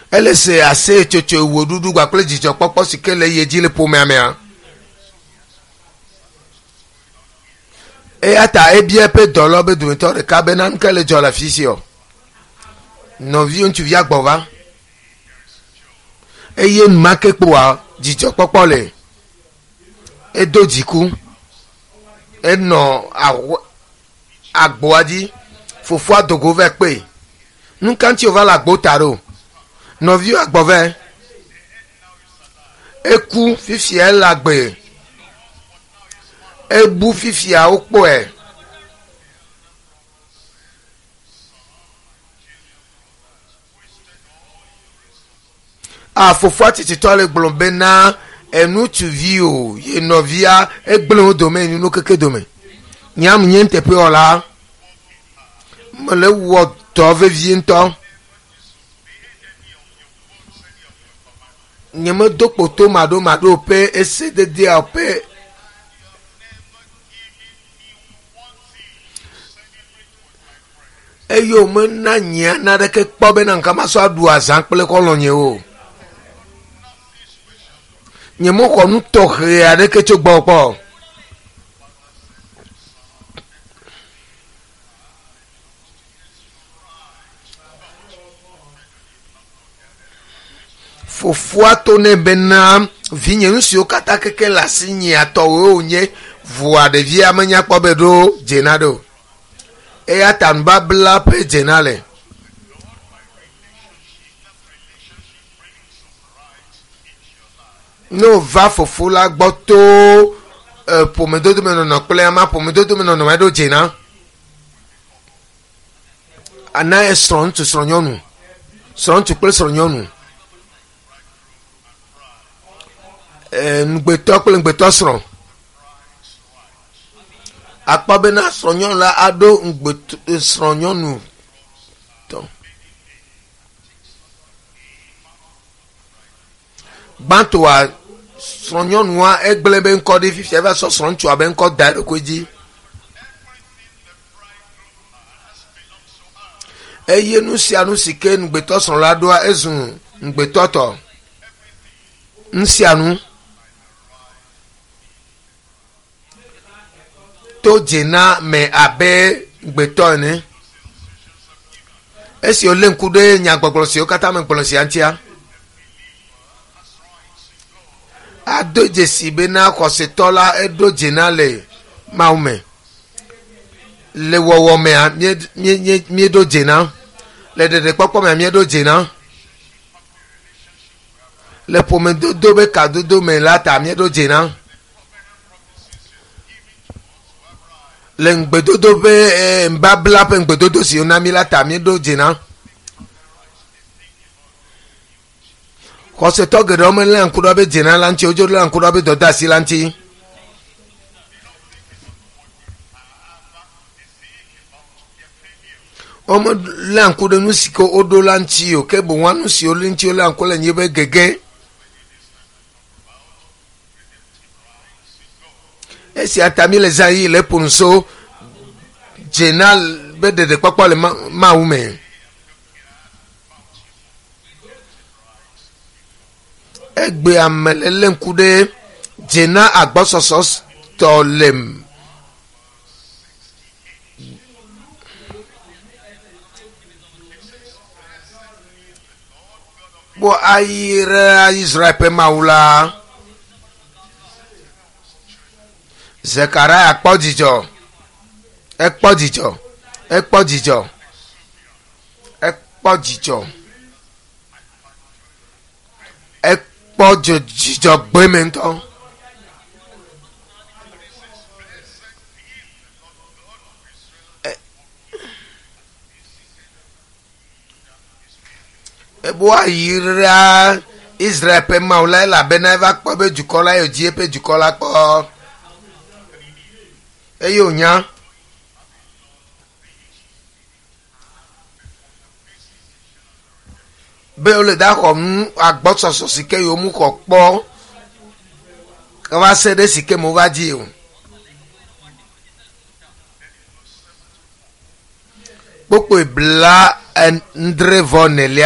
Elle se assez tchocho wodudu gwa kle jijo popo sikele yeji le pomea. E ata ebie pe dolo be dumeto de kabenan kele jola fisio. No vi on tu via gbova. E ye make poa jijo popo le. E dojiku. E no agboadi fofo adogo ve pe. Nou quand tu vas la gbotaro. No vi agbove. E ku fifi e lagbe. E bu fifi a okpo e. A fofo atiti tole glombe na enu tu vi o ye novia e glon domaine no keke domaine. Nyam nyente pe ola. Mele wo to ve viento. Nyeme dokpo to mado pe ese de dia pe. Eyo mena nya na de ke kpo be na nka maso adu azan pele kolonye o. Nyemo ko nu to re ade ke chogbo po. Fofua tone bena vinye nsi o kata keke la sinye atowe onye voa de via menya kpo bedo jenado. E atanba bla pe jenale. No va fofula gboto pomedo do meno no kple ama pomedo do meno no edo jena. Ana e stron to stronyonu. Stron to kple stronyonu. Ngbeto kple ngbeto stron. Akpabe na stronyon la ado ngbeto stronyonu. To. Bantu a stronyon wa egbelebe nko de 50 eva so stronchu abe nko da kweji. Eye nu si anu sike ngbeto stron la do ezun ngbeto to. Nsi anu to jena me abe ngbeto ni. Esi ole nkude nya gbogbolosi o kata me gbolosi antia. Ado jesi bena kosetola edo jenale maume le wowo me mi do jena le de popo me mi do jena le pome do be kado do me lata mi do jena le ngbedo do be mbabla pe ngbedo do si ona mi lata mi do jena. Kose toge do men lan kudo be jena lanti ojo lan kudo be do dasi lanti. Omo lan kudo nu siko odo lanti o ke bo wanu si olinti o lan ko le nyebe gege. Esi atami le zayi le punso jena be de popo le maume. Egbe amelele nkude jena agbososos tolem. Bo ayira Israel pe maula. Zechariah akpojijo. Ekpojijo. Ekpojijo. Ekpojijo. Pojo jijo gbemento. Ebo ayira Israel pe maula la beneva kpo be jukola yo ji pe jukola kpo. Eyo nya. Be ole da ko agbososo sike yo mu ko po ka wa se de sike mo va ji o popo ibla ndre vonele